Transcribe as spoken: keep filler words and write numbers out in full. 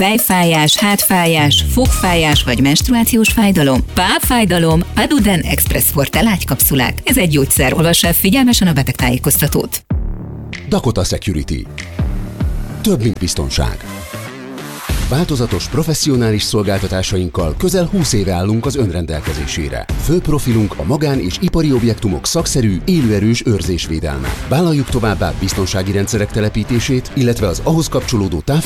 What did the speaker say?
fejfájás, hátfájás, fogfájás vagy menstruációs fájdalom, pápfájdalom, Aduden Express Forte lágykapszulák. Ez egy gyógyszer, olvass el figyelmesen a betegtájékoztatót. Dakota Security. Több, mint biztonság. Változatos, professzionális szolgáltatásainkkal közel húsz éve állunk az önrendelkezésére. Fő profilunk a magán- és ipari objektumok szakszerű, élőerős őrzésvédelme. Vállaljuk továbbá biztonsági rendszerek telepítését, illetve az ahhoz kapcsolódó táv